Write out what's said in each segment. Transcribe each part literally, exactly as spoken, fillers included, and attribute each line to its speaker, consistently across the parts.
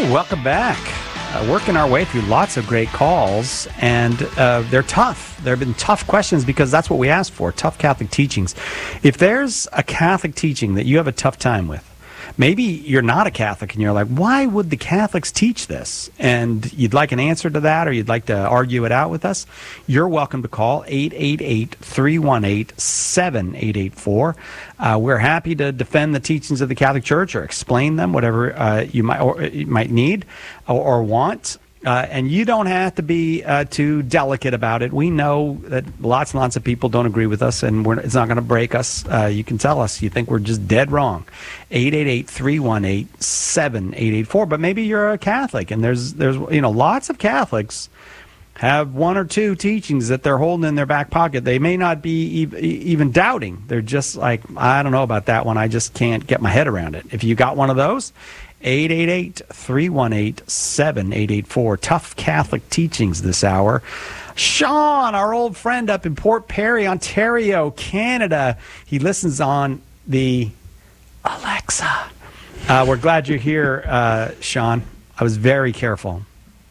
Speaker 1: welcome back. Uh, working our way through lots of great calls, and uh, they're tough. There have been tough questions because that's what we asked for, tough Catholic teachings. If there's a Catholic teaching that you have a tough time with, maybe you're not a Catholic and you're like, why would the Catholics teach this? And you'd like an answer to that, or you'd like to argue it out with us, you're welcome to call eight eight eight, three one eight, seven eight eight four. Uh, we're happy to defend the teachings of the Catholic Church or explain them, whatever uh, you might or you might need or, or want. Uh, and you don't have to be uh, too delicate about it. We know that lots and lots of people don't agree with us, and we're, it's not going to break us. Uh, you can tell us you think we're just dead wrong. eight eight eight, three one eight, seven eight eight four. But maybe you're a Catholic, and there's there's you know lots of Catholics have one or two teachings that they're holding in their back pocket. They may not be e- even doubting. They're just like, I don't know about that one. I just can't get my head around it. If you got one of those, eight eight eight, three one eight, seven eight eight four. Tough Catholic teachings this hour. Sean, our old friend up in Port Perry, Ontario, Canada. He listens on the Alexa. Uh, we're glad you're here, uh, Sean. I was very careful.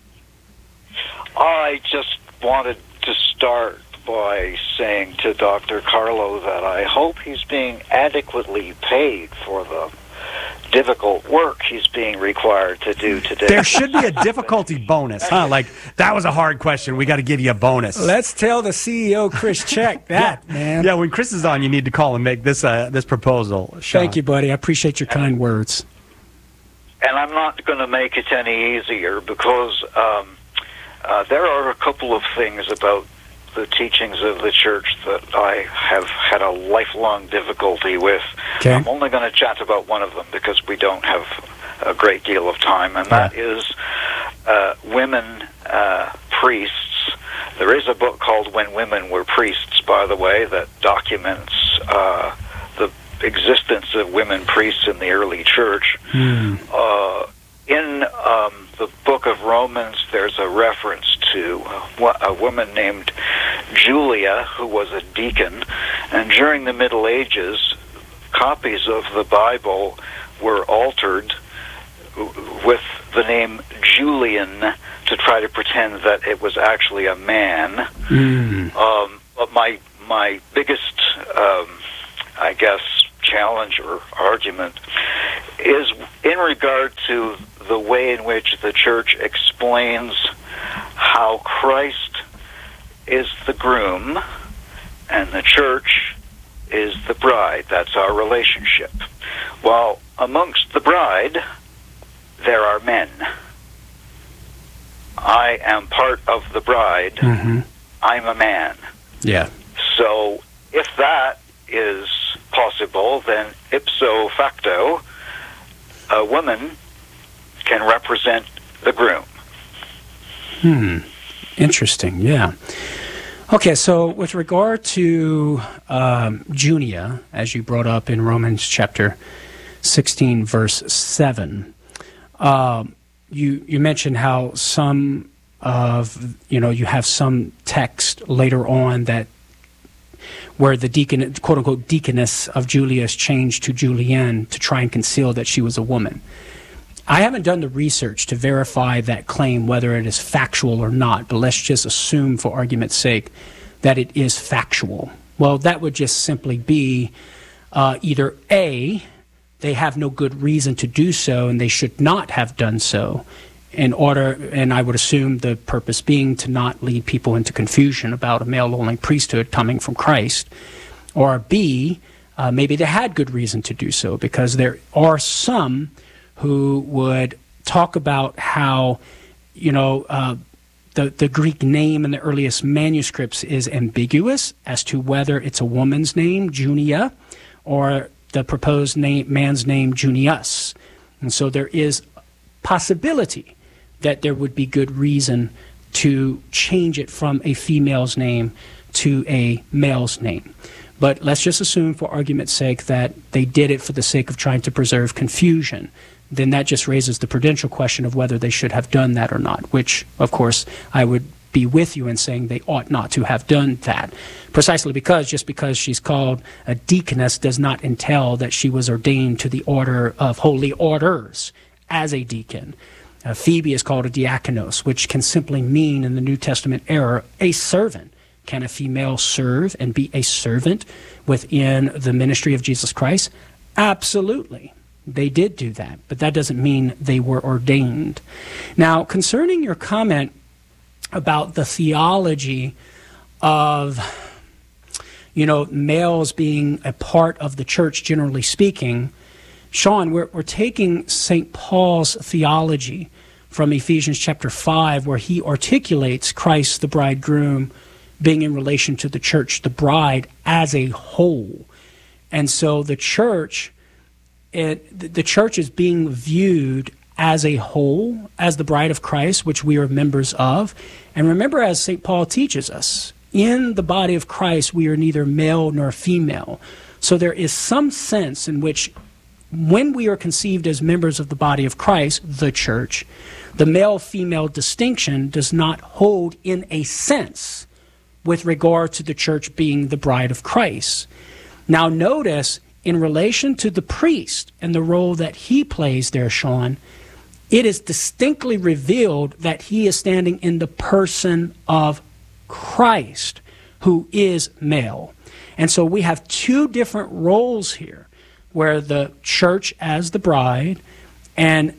Speaker 2: I just wanted to start by saying to Doctor Carlo that I hope he's being adequately paid for the difficult work he's being required to do today.
Speaker 1: There should be a difficulty bonus, huh? Like, that was a hard question. We got to give you a bonus.
Speaker 3: Let's tell the C E O, Chris Check, that,
Speaker 1: yeah.
Speaker 3: man.
Speaker 1: Yeah, when Chris is on, you need to call and make this uh, this proposal, Sean.
Speaker 3: Thank you, buddy. I appreciate your kind words.
Speaker 2: And I'm not going to make it any easier because um, uh, there are a couple of things about the teachings of the church that I have had a lifelong difficulty with.
Speaker 3: Okay.
Speaker 2: I'm only going to chat about one of them because we don't have a great deal of time, and that is uh, women uh, priests. There is a book called When Women Were Priests, by the way, that documents uh, the existence of women priests in the early church.
Speaker 3: Mm.
Speaker 2: Uh, in um, the book of Romans, there's a reference to a woman named Julia, who was a deacon, and during the Middle Ages, copies of the Bible were altered with the name Julian to try to pretend that it was actually a man.
Speaker 3: Mm.
Speaker 2: Um, but my my biggest, um, I guess, challenge or argument is in regard to the way in which the church explains how Christ is the groom and the church is the bride. That's our relationship. Well, amongst the bride, there are men. I am part of the bride.
Speaker 3: Mm-hmm.
Speaker 2: I'm a man.
Speaker 3: Yeah.
Speaker 2: So if that is possible, then ipso facto, a woman can represent the groom.
Speaker 3: Hmm. Interesting, yeah. Okay, so with regard to um, Junia, as you brought up in Romans chapter sixteen, verse seven, um, you you mentioned how some of, you know, you have some text later on that where the deacon, quote-unquote deaconess of Julia is changed to Julienne to try and conceal that she was a woman. I haven't done the research to verify that claim, whether it is factual or not, but let's just assume for argument's sake that it is factual. Well, that would just simply be uh, either A, they have no good reason to do so and they should not have done so, in order, and I would assume the purpose being to not lead people into confusion about a male-only priesthood coming from Christ, or B, uh, maybe they had good reason to do so, because there are some who would talk about how, you know, uh, the, the Greek name in the earliest manuscripts is ambiguous as to whether it's a woman's name, Junia, or the proposed name, man's name, Junius. And so there is possibility that there would be good reason to change it from a female's name to a male's name. But let's just assume for argument's sake that they did it for the sake of trying to preserve confusion. Then that just raises the prudential question of whether they should have done that or not, which, of course, I would be with you in saying they ought not to have done that, precisely because just because she's called a deaconess does not entail that she was ordained to the order of holy orders as a deacon. Uh, Phoebe is called a diakonos, which can simply mean in the New Testament era a servant. Can a female serve and be a servant within the ministry of Jesus Christ? Absolutely. They did do that, but that doesn't mean they were ordained. Now, concerning your comment about the theology of, you know, males being a part of the church, generally speaking, Sean, we're, we're taking Saint Paul's theology from Ephesians chapter five, where he articulates Christ, the bridegroom, being in relation to the church, the bride, as a whole. And so the church, it, the church is being viewed as a whole, as the bride of Christ, which we are members of. And remember, as Saint Paul teaches us, in the body of Christ, we are neither male nor female. So there is some sense in which when we are conceived as members of the body of Christ, the church, the male-female distinction does not hold in a sense with regard to the church being the bride of Christ. Now notice, in relation to the priest and the role that he plays there, Sean, it is distinctly revealed that he is standing in the person of Christ, who is male. And so we have two different roles here, where the church as the bride and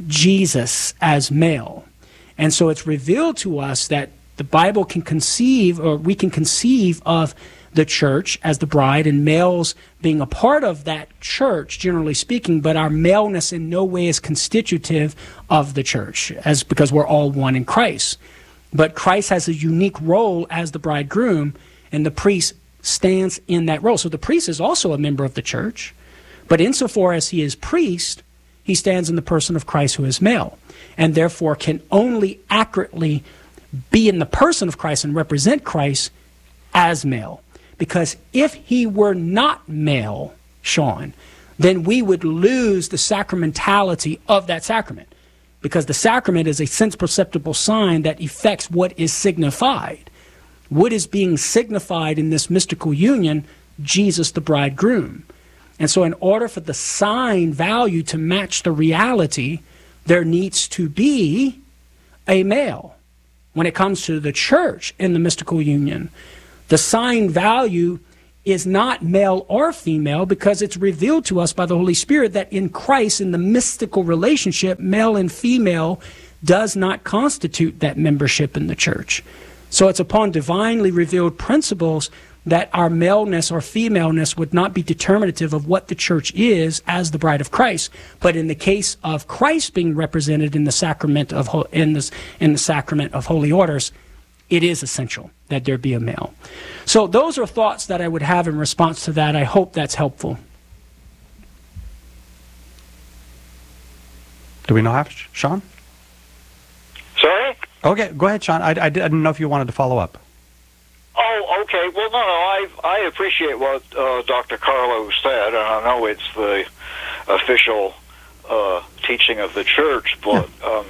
Speaker 3: Jesus as male. And so it's revealed to us that the Bible can conceive, or we can conceive of the church as the bride and males being a part of that church, generally speaking, but our maleness in no way is constitutive of the church, as because we're all one in Christ. But Christ has a unique role as the bridegroom, and the priest stands in that role. So the priest is also a member of the church, but insofar as he is priest, he stands in the person of Christ, who is male, and therefore can only accurately be in the person of Christ and represent Christ as male. Because if he were not male, Sean, then we would lose the sacramentality of that sacrament. Because the sacrament is a sense-perceptible sign that affects what is signified. What is being signified in this mystical union? Jesus, the bridegroom. And so in order for the sign value to match the reality, there needs to be a male. When it comes to the church in the mystical union, the sign value is not male or female, because it's revealed to us by the Holy Spirit that in Christ, in the mystical relationship, male and female does not constitute that membership in the church. So it's upon divinely revealed principles that our maleness or femaleness would not be determinative of what the church is as the bride of Christ. But in the case of Christ being represented in the sacrament of in this in the sacrament of holy orders, it is essential that there be a male. So those are thoughts that I would have in response to that. I hope that's helpful.
Speaker 1: Do we know how, Sean?
Speaker 2: Sorry?
Speaker 1: Okay, go ahead, Sean. I, I didn't know if you wanted to follow up.
Speaker 2: Oh, okay. Well, no, no, I I appreciate what uh, Doctor Carlo said, and I know it's the official uh, teaching of the church, but um,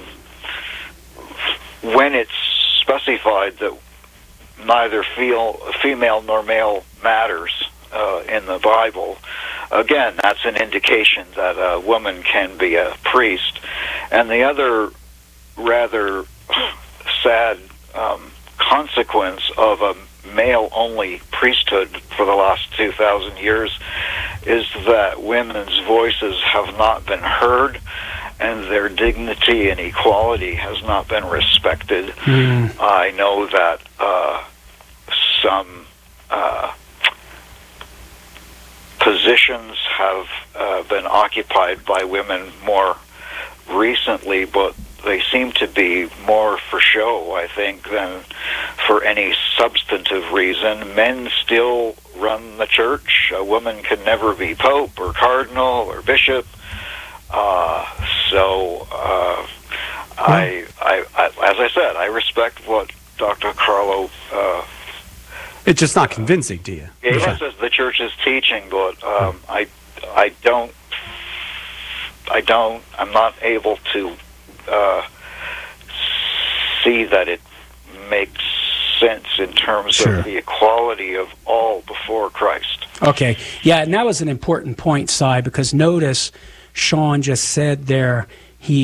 Speaker 2: when it's specified that neither feel, female nor male matters uh, in the Bible, again, that's an indication that a woman can be a priest. And the other rather sad um, consequence of a male-only priesthood for the last two thousand years is that women's voices have not been heard, and their dignity and equality has not been respected. Mm. I know that uh, some uh, positions have uh, been occupied by women more recently, but they seem to be more for show, I think, than for any substantive reason. Men still run the church. A woman can never be pope or cardinal or bishop. Uh, so, uh, I, I, I, as I said, I respect what Doctor Carlo. Uh,
Speaker 1: it's just not convincing to you.
Speaker 2: Yeah, yes, as the church is teaching, but um, I, I don't, I don't, I'm not able to uh, see that it makes sense in terms sure. of the equality of all before Christ.
Speaker 3: Okay, yeah, and that was an important point, Si, because notice Sean just said there he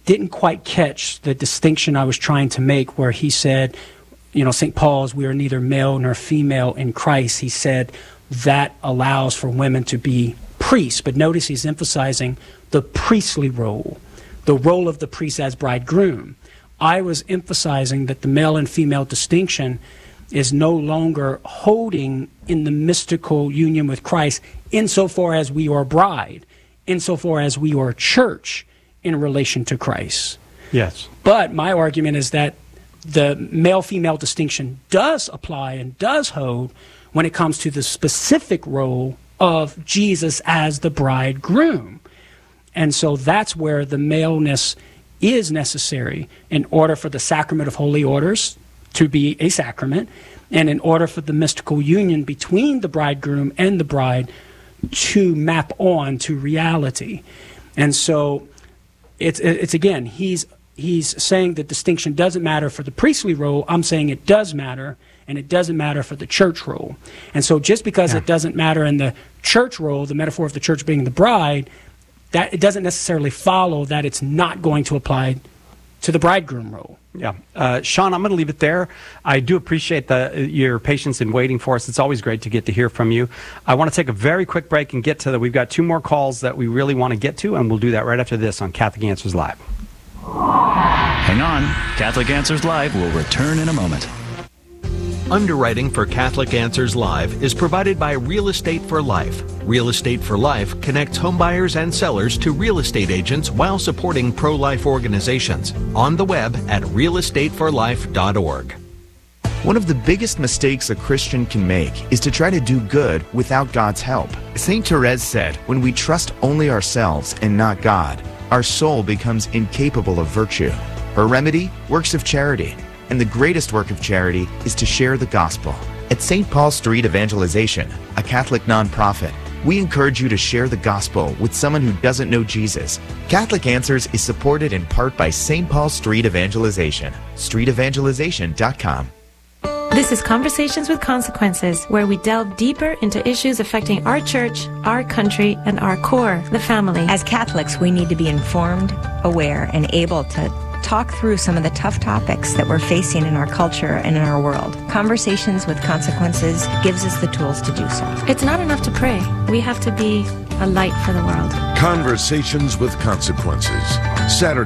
Speaker 3: didn't quite catch the distinction I was trying to make where he said, you know, Saint Paul's, we are neither male nor female in Christ. He said that allows for women to be priests. But notice he's emphasizing the priestly role, the role of the priest as bridegroom. I was emphasizing that the male and female distinction is no longer holding in the mystical union with Christ insofar as we are bride, insofar as we are church in relation to Christ.
Speaker 1: Yes.
Speaker 3: But my argument is that the male-female distinction does apply and does hold when it comes to the specific role of Jesus as the bridegroom. And so that's where the maleness is necessary in order for the sacrament of holy orders to be a sacrament, and in order for the mystical union between the bridegroom and the bride to map on to reality. And so it's, it's again, he's, he's saying that distinction doesn't matter for the priestly role. I'm saying it does matter, and it doesn't matter for the church role. And so just because
Speaker 1: yeah.
Speaker 3: it doesn't matter in the church role, the metaphor of the church being the bride, that it doesn't necessarily follow that it's not going to apply to the bridegroom role.
Speaker 1: Yeah. Uh, Sean, I'm going to leave it there. I do appreciate the, your patience in waiting for us. It's always great to get to hear from you. I want to take a very quick break and get to the, we've got two more calls that we really want to get to, and we'll do that right after this on Catholic Answers Live.
Speaker 4: Hang on. Catholic Answers Live will return in a moment.
Speaker 5: Underwriting for Catholic Answers Live is provided by Real Estate for Life. Real Estate for Life connects homebuyers and sellers to real estate agents while supporting pro-life organizations. On the web at real estate for life dot org.
Speaker 6: One of the biggest mistakes a Christian can make is to try to do good without God's help. Saint Therese said, when we trust only ourselves and not God, our soul becomes incapable of virtue. Her remedy? Works of charity. And the greatest work of charity is to share the gospel. At Saint Paul Street Evangelization, a Catholic nonprofit, we encourage you to share the gospel with someone who doesn't know Jesus. Catholic Answers is supported in part by Saint Paul Street Evangelization, street evangelization dot com.
Speaker 7: This is Conversations with Consequences, where we delve deeper into issues affecting our church, our country, and our core, the family.
Speaker 8: As Catholics, we need to be informed, aware, and able to talk through some of the tough topics that we're facing in our culture and in our world. Conversations with Consequences gives us the tools to do so.
Speaker 7: It's not enough to pray. We have to be a light for the world.
Speaker 9: Conversations with Consequences, Saturday